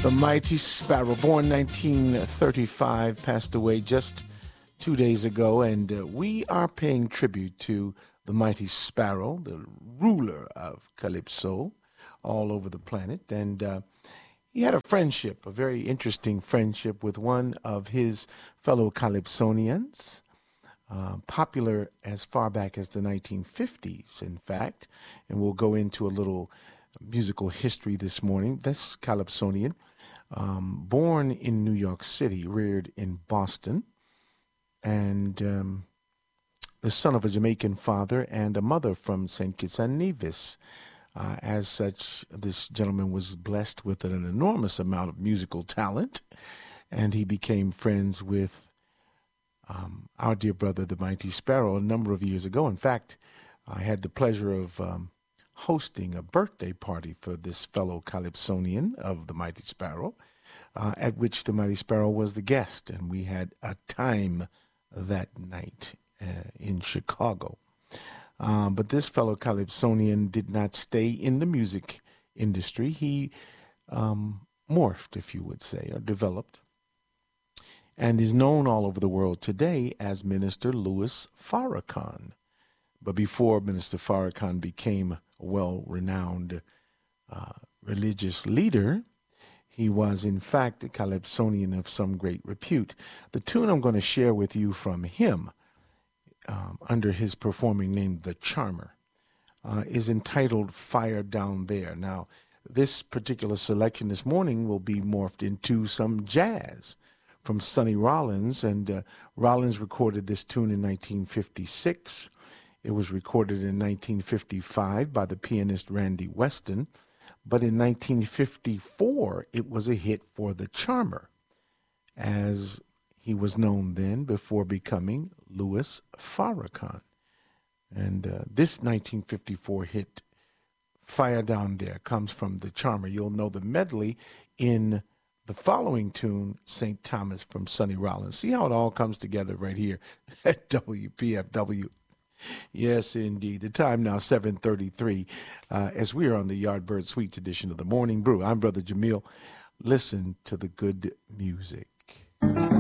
The Mighty Sparrow, born 1935, passed away just 2 days ago, and we are paying tribute to the Mighty Sparrow, the ruler of Calypso, all over the planet. And he had a friendship, a very interesting friendship with one of his fellow Calypsonians, popular as far back as the 1950s, in fact. And we'll go into a little musical history this morning. This Calypsonian, born in New York City, reared in Boston, and the son of a Jamaican father and a mother from St. Kitts and Nevis. As such, this gentleman was blessed with an enormous amount of musical talent, and he became friends with our dear brother, the Mighty Sparrow, a number of years ago. In fact, I had the pleasure of hosting a birthday party for this fellow Calypsonian of the Mighty Sparrow, at which the Mighty Sparrow was the guest, and we had a time that night in Chicago. But this fellow Calypsonian did not stay in the music industry. He morphed, if you would say, or developed, and is known all over the world today as Minister Louis Farrakhan. But before Minister Farrakhan became a well-renowned religious leader, he was, in fact, a Calypsonian of some great repute. The tune I'm going to share with you from him, under his performing name, The Charmer, is entitled Fire Down There. Now, this particular selection this morning will be morphed into some jazz from Sonny Rollins, and Rollins recorded this tune in 1956. It was recorded in 1955 by the pianist Randy Weston, but in 1954 it was a hit for The Charmer, as he was known then before becoming Louis Farrakhan. And this 1954 hit, Fire Down There, comes from The Charmer. You'll know the medley in the following tune, St. Thomas, from Sonny Rollins. See how it all comes together right here at WPFW. Yes, indeed. The time now, 7:33, as we are on the Yardbird Suites edition of the Morning Brew. I'm Brother Jamil. Listen to the good music.